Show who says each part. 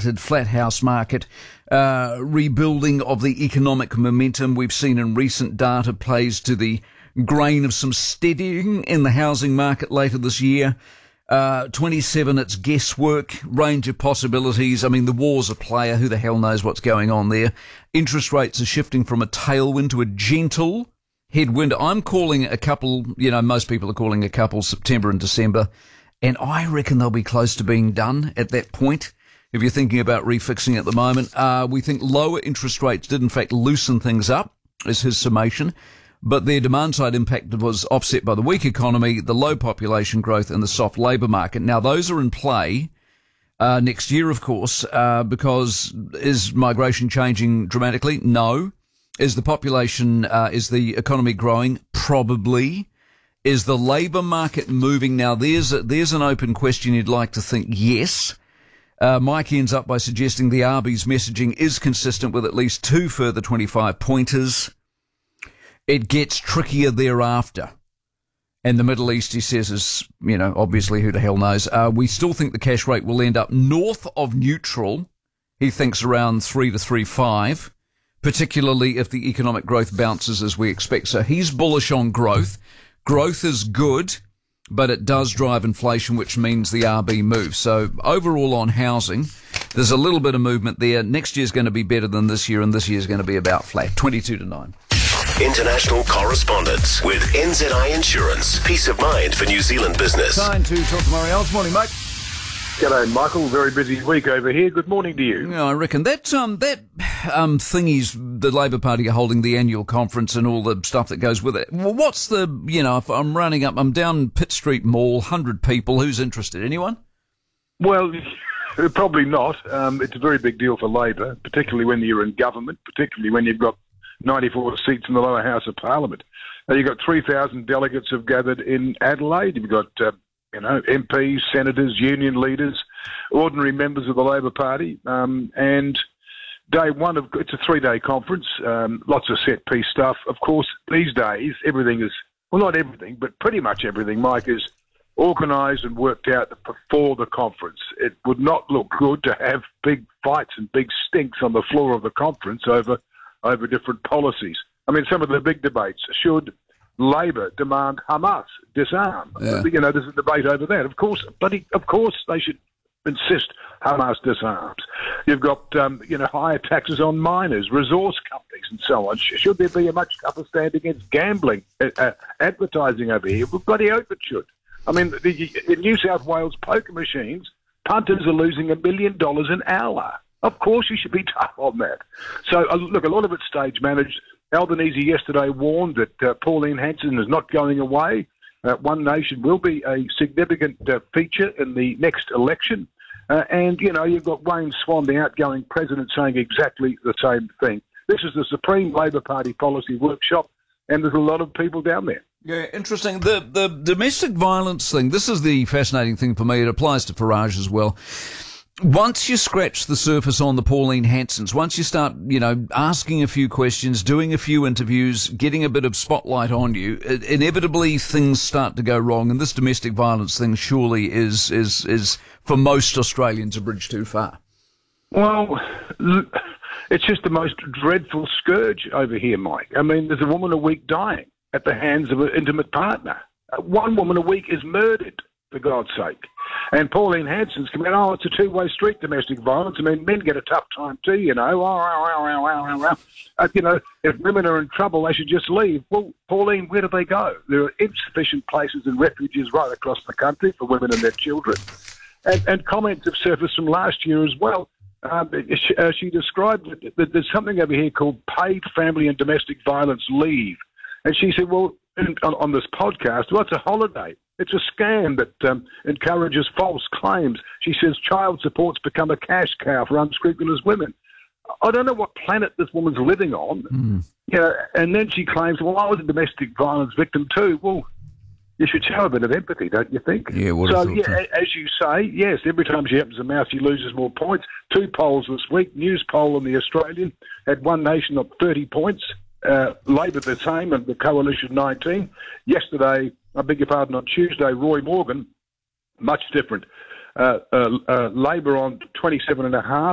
Speaker 1: started, flat house market, rebuilding of the economic momentum we've seen in recent data plays to the grain of some steadying in the housing market later this year. 27, it's guesswork, range of possibilities. I mean, the war's a player. Who the hell knows what's going on there? Interest rates are shifting from a tailwind to a gentle headwind. I'm calling a couple, most people are calling a couple September and December, and I reckon they'll be close to being done at that point. If you're thinking about refixing at the moment, we think lower interest rates did in fact loosen things up, is his summation. But their demand-side impact was offset by the weak economy, the low population growth, and the soft labour market. Now, those are in play next year, of course, because is migration changing dramatically? No. Is the population, is the economy growing? Probably. Is the labour market moving? Now, there's an open question. You'd like to think yes. Mike ends up by suggesting the RB's messaging is consistent with at least 2 further 25-pointers. It gets trickier thereafter. And the Middle East, he says, is, obviously who the hell knows. We still think the cash rate will end up north of neutral. He thinks around 3 to 3.5, particularly if the economic growth bounces as we expect. So he's bullish on growth. Growth is good, but it does drive inflation, which means the RB moves. So overall on housing, there's a little bit of movement there. Next year's going to be better than this year, and this year's going to be about flat, 22-9.
Speaker 2: International correspondence with NZI Insurance. Peace of mind for New Zealand business.
Speaker 1: Time to talk to Murray Elves. Morning, mate.
Speaker 3: G'day, Michael. Very busy week over here. Good morning to you.
Speaker 1: Yeah, I reckon that thingy's the Labor Party are holding the annual conference and all the stuff that goes with it. Well, what's the, if I'm running up, I'm down Pitt Street Mall, 100 people. Who's interested? Anyone?
Speaker 3: Well, probably not. It's a very big deal for Labor, particularly when you're in government, particularly when you've got 94 seats in the lower house of Parliament. You've got 3,000 delegates have gathered in Adelaide. You've got, MPs, senators, union leaders, ordinary members of the Labor Party. And day one it's a 3-day conference, lots of set piece stuff. Of course, these days, everything is, well, not everything, but pretty much everything, Mike, is organised and worked out before the conference. It would not look good to have big fights and big stinks on the floor of the conference over different policies. I mean, some of the big debates. Should Labor demand Hamas disarm?
Speaker 1: Yeah.
Speaker 3: There's a debate over that. Of course they should insist Hamas disarms. You've got, higher taxes on miners, resource companies and so on. Should there be a much tougher stand against gambling, advertising over here? Well, bloody hope it should. I mean, in New South Wales poker machines, punters are losing $1 million an hour. Of course you should be tough on that. So, look, a lot of it's stage managed. Albanese yesterday warned that Pauline Hanson is not going away. One Nation will be a significant feature in the next election. And, you've got Wayne Swan, the outgoing president, saying exactly the same thing. This is the Supreme Labor Party policy workshop, and there's a lot of people down there.
Speaker 1: Yeah, interesting. The domestic violence thing, this is the fascinating thing for me. It applies to Farage as well. Once you scratch the surface on the Pauline Hansons, once you start, asking a few questions, doing a few interviews, getting a bit of spotlight on you, inevitably things start to go wrong. And this domestic violence thing surely is for most Australians a bridge too far.
Speaker 3: Well, it's just the most dreadful scourge over here, Mike. I mean, there's a woman a week dying at the hands of an intimate partner. One woman a week is murdered, for God's sake. And Pauline Hanson's come out, it's a two-way street, domestic violence. I mean, men get a tough time too, if women are in trouble, they should just leave. Well, Pauline, where do they go? There are insufficient places and refuges right across the country for women and their children. And comments have surfaced from last year as well. She described that there's something over here called paid family and domestic violence leave. And she said, well, on this podcast, well, it's a holiday. It's a scam that encourages false claims. She says child support's become a cash cow for unscrupulous women. I don't know what planet this woman's living on. And then she claims, well, I was a domestic violence victim too. Well, you should show a bit of empathy, don't you think?
Speaker 1: Yeah,
Speaker 3: as you say, yes, every time she opens her mouth, she loses more points. 2 polls this week. News poll in The Australian had One Nation at 30 points. Labor the same, and the Coalition 19. Yesterday, on Tuesday, Roy Morgan, much different. Labor on 27.5,